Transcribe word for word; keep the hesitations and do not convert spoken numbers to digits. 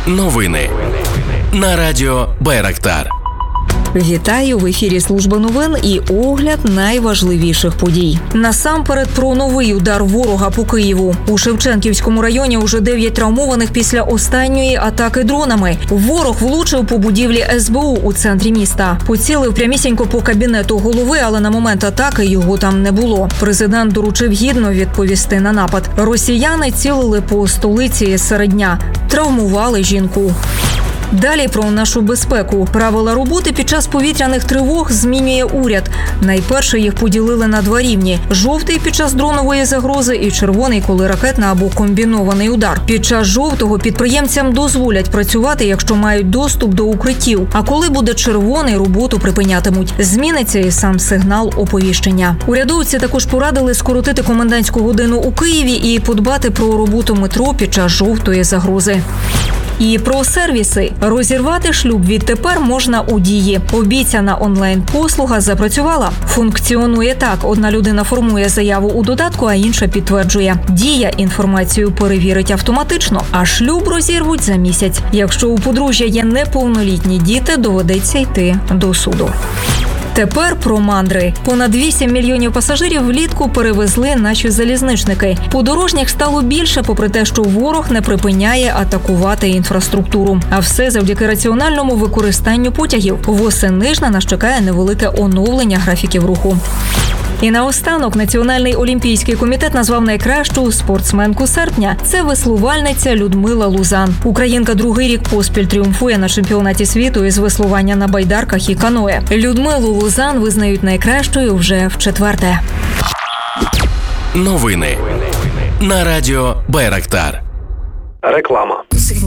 Новини на радіо Байрактар. Вітаю! В ефірі служба новин і огляд найважливіших подій. Насамперед про новий удар ворога по Києву. У Шевченківському районі уже дев'ять травмованих після останньої атаки дронами. Ворог влучив по будівлі ес бе у у центрі міста. Поцілив прямісінько по кабінету голови, але на момент атаки його там не було. Президент доручив гідно відповісти на напад. Росіяни цілили по столиці серед дня. Травмували жінку. Далі про нашу безпеку. Правила роботи під час повітряних тривог змінює уряд. Найперше їх поділили на два рівні. Жовтий – під час дронової загрози і червоний – коли ракетна або комбінований удар. Під час жовтого підприємцям дозволять працювати, якщо мають доступ до укриттів. А коли буде червоний, роботу припинятимуть. Зміниться і сам сигнал оповіщення. Урядовці також порадили скоротити комендантську годину у Києві і подбати про роботу метро під час жовтої загрози. І про сервіси. Розірвати шлюб відтепер можна у Дії. Обіцяна онлайн-послуга запрацювала. Функціонує так. Одна людина формує заяву у додатку, а інша підтверджує. Дія інформацію перевірить автоматично, а шлюб розірвуть за місяць. Якщо у подружжя є неповнолітні діти, доведеться йти до суду. Тепер про мандри. Понад вісім мільйонів пасажирів влітку перевезли наші залізничники. Подорожніх стало більше, попри те, що ворог не припиняє атакувати інфраструктуру. А все завдяки раціональному використанню потягів. Восени ж на нас чекає невелике оновлення графіків руху. І наостанок Національний олімпійський комітет назвав найкращу спортсменку серпня. Це веслувальниця Людмила Лузан. Українка другий рік поспіль тріумфує на чемпіонаті світу із веслування на байдарках і каное. Людмилу Лузан визнають найкращою вже вчетверте. Новини на радіо Байрактар. Реклама.